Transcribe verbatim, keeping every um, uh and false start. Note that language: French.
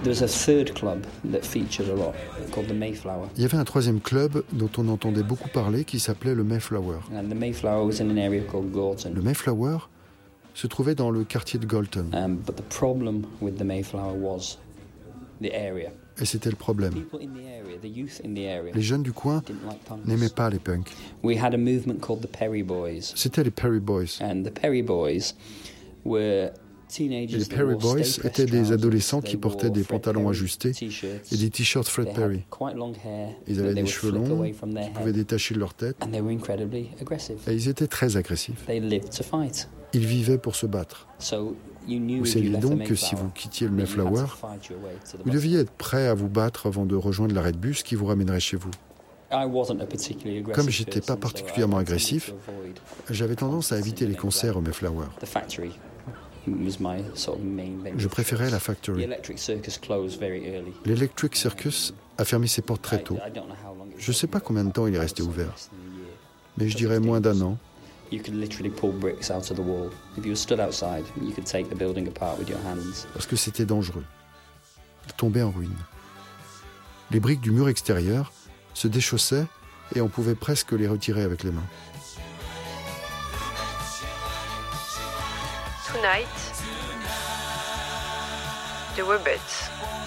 Il y avait un troisième club dont on entendait beaucoup parler qui s'appelait le Mayflower. Le Mayflower se trouvait dans le quartier de Galton. Um, but the problem with the Mayflower was the area. Et c'était le problème. People in the area, the youth in the area, Les jeunes du coin didn't like punks. n'aimaient pas les punks. We had a movement called the Perry Boys. C'était les Perry Boys. And the Perry Boys were teenagers. Et les Perry Boys étaient des adolescents qui portaient des pantalons ajustés et des t-shirts Fred Perry. Ils avaient des cheveux longs qui pouvaient détacher de leur tête. Et ils étaient très agressifs. Ils vivaient pour se battre. Vous saviez donc que si vous quittiez le Mayflower, vous deviez être prêt à vous battre avant de rejoindre l'arrêt de bus qui vous ramènerait chez vous. Comme je n'étais pas particulièrement agressif, j'avais tendance à éviter les concerts au Mayflower. Je préférais la Factory. L'Electric Circus a fermé ses portes très tôt. Je ne sais pas combien de temps il est resté ouvert, mais je dirais moins d'un an. Parce que c'était dangereux. Il tombait en ruine. Les briques du mur extérieur se déchaussaient et on pouvait presque les retirer avec les mains. Tonight, the Wobbits.